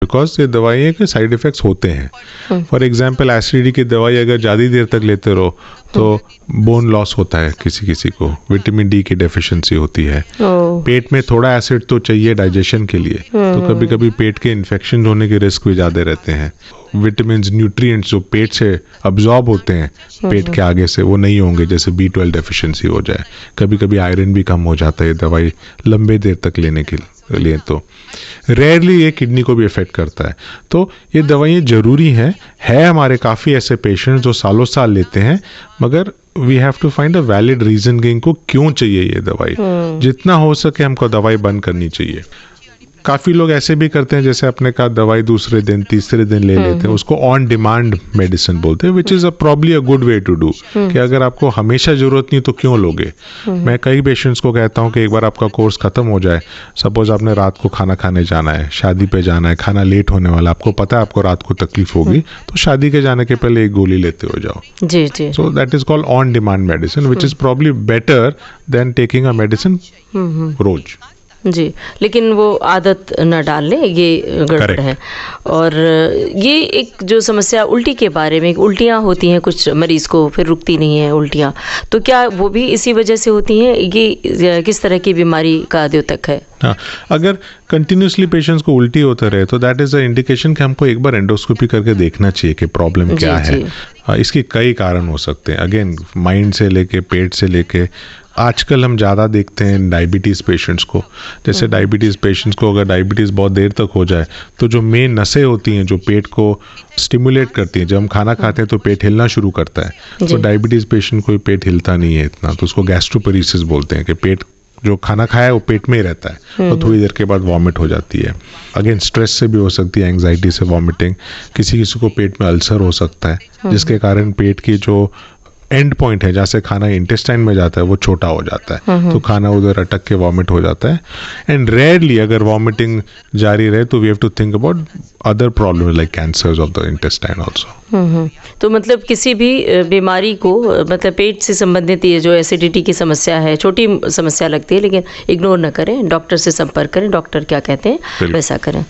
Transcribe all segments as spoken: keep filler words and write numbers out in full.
Because ये दवाइयाँ के साइड इफ़ेक्ट्स होते हैं। फॉर एग्जांपल एसिडिटी की दवाई अगर ज़्यादा देर तक लेते रहो तो बोन लॉस होता है, किसी किसी को विटामिन डी की डेफिशिएंसी होती है। पेट में थोड़ा एसिड तो चाहिए डाइजेशन के लिए, तो कभी कभी पेट के इन्फेक्शन होने के रिस्क भी ज़्यादा रहते हैं। विटामिन न्यूट्रिएंट्स जो पेट से अब्जॉर्ब होते हैं पेट के आगे से, वो नहीं होंगे, जैसे बी ट्वेल्व डेफिशिएंसी हो जाए। कभी कभी आयरन भी कम हो जाता है दवाई लंबे देर तक लेने के लिए, तो रेयरली ये किडनी को भी इफेक्ट करता है। तो ये दवाइयाँ ज़रूरी हैं। है हमारे काफ़ी ऐसे पेशेंट्स जो सालों साल लेते हैं, मगर we have to find a valid reason कि इनको क्यों चाहिए ये दवाई। जितना हो सके हमको दवाई बंद करनी चाहिए। काफ़ी लोग ऐसे भी करते हैं, जैसे अपने का दवाई दूसरे दिन तीसरे दिन ले लेते हैं, उसको ऑन डिमांड मेडिसिन बोलते हैं, which is a probably a good way to do. कि अगर आपको हमेशा ज़रूरत नहीं तो क्यों लोगे। मैं कई पेशेंट्स को कहता हूँ कि एक बार आपका कोर्स ख़त्म हो जाए, सपोज आपने रात को खाना खाने जाना है, शादी पे जाना है, खाना लेट होने वाला, आपको पता है आपको रात को तकलीफ होगी, तो शादी के जाने के पहले एक गोली लेते हो जाओ। जी जी। So that is called on demand medicine, which is probably better than taking a medicine रोज। जी, लेकिन वो आदत न डाल लें, ये गड़बड़ है। और ये एक जो समस्या उल्टी के बारे में, उल्टियाँ होती हैं कुछ मरीज को, फिर रुकती नहीं है उल्टियाँ, तो क्या वो भी इसी वजह से होती हैं? ये किस तरह की बीमारी का द्योतक है? हाँ, अगर कंटिन्यूसली पेशेंट्स को उल्टी होता रहे तो दैट इज़ अ इंडिकेशन कि हमको एक बार एंडोस्कोपी करके देखना चाहिए कि प्रॉब्लम क्या है। इसके कई कारण हो सकते हैं, अगेन माइंड से लेके पेट से लेके। आजकल हम ज़्यादा देखते हैं डायबिटीज़ पेशेंट्स को, जैसे डायबिटीज़ पेशेंट्स को अगर डायबिटीज़ बहुत देर तक हो जाए तो जो मेन नसें होती हैं जो पेट को स्टिमुलेट करती हैं, जब हम खाना खाते हैं तो पेट हिलना शुरू करता है। तो डायबिटीज़ पेशेंट को पेट हिलता नहीं है इतना, तो उसको गैस्ट्रोपेरेसिस बोलते हैं कि पेट जो खाना खाया है वो पेट में ही रहता है और थोड़ी देर के बाद वॉमिट हो जाती है। अगेन स्ट्रेस से भी हो सकती है, एंग्जाइटी से वॉमिटिंग। किसी किसी को पेट में अल्सर हो सकता है जिसके कारण पेट की जो एंड पॉइंट है जहाँ से खाना इंटेस्टाइन में जाता है वो छोटा हो जाता है, तो खाना उधर अटक के वॉमिट हो जाता है। एंड रेयरली अगर वॉमिटिंग जारी रहे तो we have to think about other problem like cancers of the intestine also. तो मतलब किसी भी बीमारी को, मतलब पेट से संबंधित ये जो एसिडिटी की समस्या है, छोटी समस्या लगती है, लेकिन इग्नोर न करें, डॉक्टर से संपर्क करें, डॉक्टर क्या कहते हैं वैसा करें।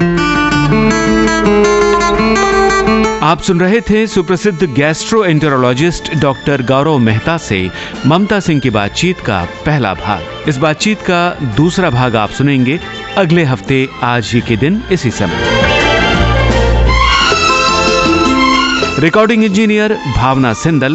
आप सुन रहे थे सुप्रसिद्ध गैस्ट्रोएंटेरोलॉजिस्ट डॉक्टर गौरव मेहता से ममता सिंह की बातचीत का पहला भाग। इस बातचीत का दूसरा भाग आप सुनेंगे अगले हफ्ते आज ही के दिन इसी समय। रिकॉर्डिंग इंजीनियर भावना सिंदल,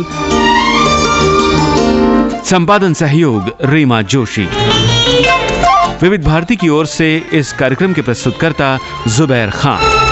संपादन सहयोग रीमा जोशी। विविध भारती की ओर से इस कार्यक्रम के प्रस्तुतकर्ता जुबैर खान।